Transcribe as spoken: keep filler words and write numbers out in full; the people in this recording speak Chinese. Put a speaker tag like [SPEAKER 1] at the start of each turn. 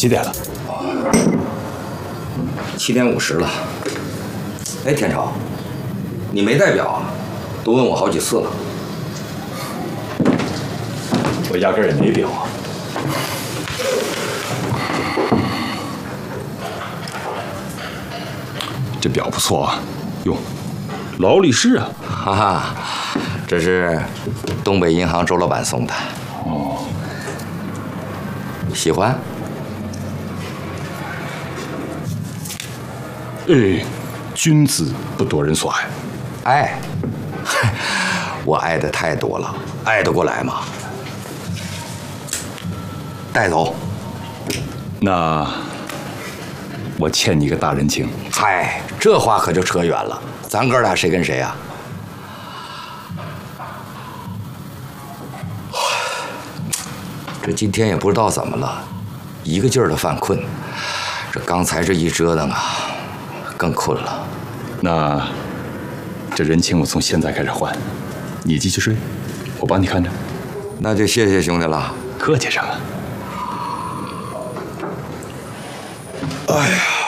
[SPEAKER 1] 几点了？
[SPEAKER 2] 七点五十了。哎，天朝，你没带表啊？都问我好几次了。
[SPEAKER 1] 我压根儿也没表啊。这表不错啊，哟，劳力士啊！
[SPEAKER 2] 哈哈，这是东北银行周老板送的。
[SPEAKER 1] 哦，
[SPEAKER 2] 喜欢？
[SPEAKER 1] 哎，君子不夺人所爱。
[SPEAKER 2] 爱，我爱的太多了，爱得过来吗？带走。
[SPEAKER 1] 那我欠你个大人情。
[SPEAKER 2] 嗨，这话可就扯远了。咱哥俩谁跟谁呀？这今天也不知道怎么了，一个劲儿的犯困。这刚才这一折腾啊，更困了。
[SPEAKER 1] 那这人情我从现在开始还，你继续睡，我帮你看着。
[SPEAKER 2] 那就谢谢兄弟了。
[SPEAKER 1] 客气什么？哎呀。